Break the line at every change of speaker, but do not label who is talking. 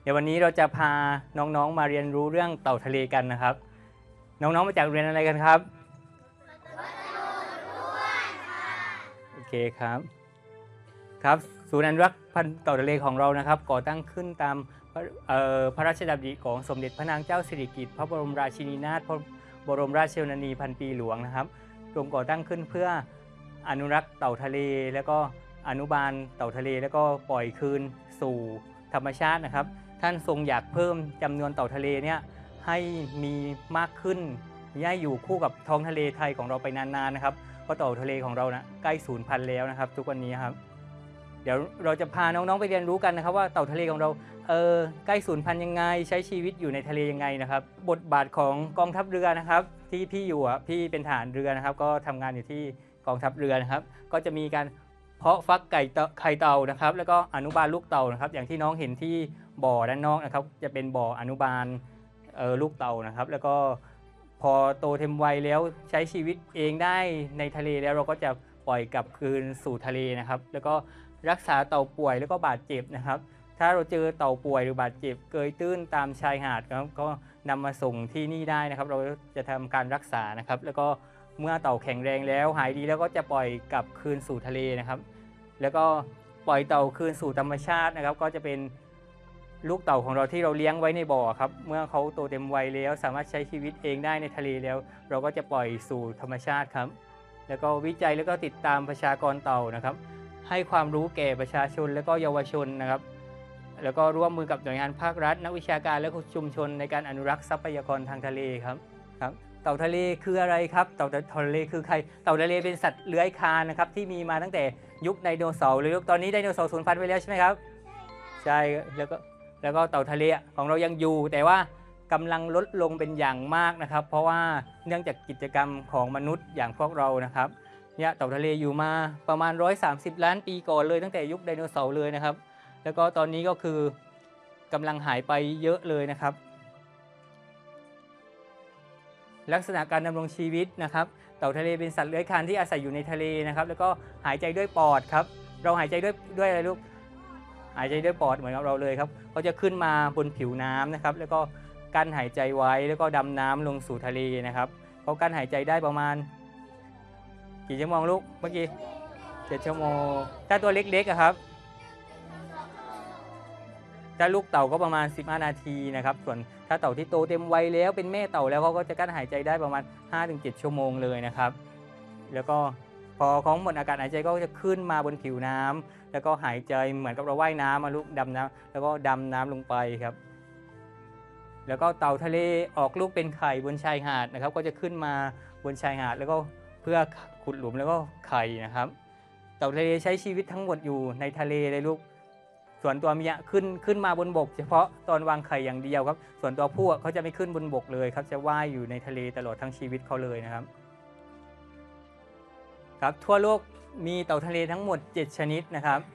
เดี๋ยววันนี้เราจะพาน้องๆมาเรียนรู้เรื่องเต่าทะเลกันนะครับ น้องๆมาจากโรงเรียนอะไรกันครับโอเคครับครับศูนย์อนุรักษ์พันธุ์เต่าทะเลของเรานะครับก่อตั้งขึ้นตามพระราชดำริของสมเด็จพระนางเจ้าสิริกิติ์พระบรมราชินีนาถพระบรมราชชนนีพันปีหลวงนะครับรวมก่อตั้งขึ้นเพื่ออนุรักษ์เต่าทะเลแล้วก็อนุบาลเต่าทะเลแล้วก็ปล่อยคืนสู่ธรรมชาตินะครับท่านทรงอยากเพิ่มจำนวนเต่าทะเลเนี่ยให้มีมากขึ้นย่ายอยู่คู่กับท้องทะเลไทยของเราไปนานๆนะครับเพราะเต่าทะเลของเรานะใกล้สูญพันธุ์แล้วนะครับทุกวันนี้ครับเดี๋ยวเราจะพาน้องๆไปเรียนรู้กันนะครับว่าเต่าทะเลของเราใกล้สูญพันธุ์ยังไงใช้ชีวิตอยู่ในทะเลยังไงนะครับบทบาทของกองทัพเรือนะครับที่พี่อยู่พี่เป็นทหารเรือนะครับก็ทำงานอยู่ที่กองทัพเรือนะครับก็จะมีการเพาะฟักไข่เต่านะครับแล้วก็อนุบาลลูกเต่านะครับอย่างที่น้องเห็นที่บ่อด้านนอกนะครับจะเป็นบ่ออนุบาลลูกเต่านะครับแล้วก็พอโตเต็มวัยแล้วใช้ชีวิตเองได้ในทะเลแล้วเราก็จะปล่อยกลับคืนสู่ทะเลนะครับแล้วก็รักษาเต่าป่วยแล้วก็บาดเจ็บนะครับถ้าเราเจอเต่าป่วยหรือบาดเจ็บเกยตื้นตามชายหาดครับก็นำมาส่งที่นี่ได้นะครับเราจะทำการรักษานะครับแล้วก็เมื่อเต่าแข็งแรงแล้วหายดีแล้วก็จะปล่อยกลับคืนสู่ทะเลนะครับแล้วก็ปล่อยเต่าคืนสู่ธรรมชาตินะครับก็จะเป็นลูกเต่าของเราที่เราเลี้ยงไว้ในบ่อครับเมื่อเขาโตเต็มวัยแล้วสามารถใช้ชีวิตเองได้ในทะเลแล้วเราก็จะปล่อยสู่ธรรมชาติครับแล้วก็วิจัยแล้วก็ติดตามประชากรเต่านะครับให้ความรู้แก่ประชาชนและก็เยาวชนนะครับแล้วก็ร่วมมือกับหน่วยงานภาครัฐนักวิชาการและชุมชนในการอนุรักษ์ทรัพยากรทางทะเลครับเต่าทะเลคืออะไรครับเต่าทะเลคือใครเต่าทะเลเป็นสัตว์เลื้อยคลานนะครับที่มีมาตั้งแต่ยุคไดโนเสาร์หรือยุคตอนนี้ไดโนเสาร์สูญพันธุ์ไปแล้วใช่ไหมครับใช่แล้วก็เต่าทะเลของเรายังอยู่แต่ว่ากำลังลดลงเป็นอย่างมากนะครับเพราะว่าเนื่องจากกิจกรรมของมนุษย์อย่างพวกเรานะครับเนี่ยเต่าทะเลอยู่มาประมาณ130 ล้านปีก่อนเลยตั้งแต่ยุคไดโนเสาร์เลยนะครับแล้วก็ตอนนี้ก็คือกำลังหายไปเยอะเลยนะครับลักษณะการดำรงชีวิตนะครับเต่าทะเลเป็นสัตว์เลื้อยคลานที่อาศัยอยู่ในทะเลนะครับแล้วก็หายใจด้วยปอดครับเราหายใจด้วยอะไรลูกหายใจด้วยปอดเหมือนกับเราเลยครับเขาจะขึ้นมาบนผิวน้ำนะครับแล้วก็กั้นหายใจไว้แล้วก็ดำน้ำลงสู่ทะเลนะครับเขากั้นหายใจได้ประมาณกี่ชั่วโมงลูกเมื่อกี้7 ชั่วโมงถ้าตัวเล็กๆครับถ้าลูกเต่าก็ประมาณ15 นาทีนะครับส่วนถ้าเต่าที่โตเต็มวัยแล้วเป็นแม่เต่าแล้วเขาก็จะกั้นหายใจได้ประมาณ 5-7 ชั่วโมงเลยนะครับแล้วก็พอเขาหมดอากาศหายใจก็จะขึ้นมาบนผิวน้ำแล้วก็หายใจเหมือนกับเราว่ายน้ำมาลูกดำน้ำแล้วก็ดำน้ำลงไปครับแล้วก็เต่าทะเลออกลูกเป็นไข่บนชายหาดนะครับก็จะขึ้นมาบนชายหาดแล้วก็เพื่อขุดหลุมแล้วก็ไข่นะครับเต่าทะเลใช้ชีวิตทั้งหมดอยู่ในทะเลเลยลูกส่วนตัวเมียขึ้นมาบนบกเฉพาะตอนวางไข่อย่างเดียวครับส่วนตัวผู้เขาจะไม่ขึ้นบนบกเลยครับจะว่ายอยู่ในทะเลตลอดทั้งชีวิตเขาเลยนะครับครับทั่วโลกมีเต่าทะเลทั้งหมด7 ชนิดนะครับ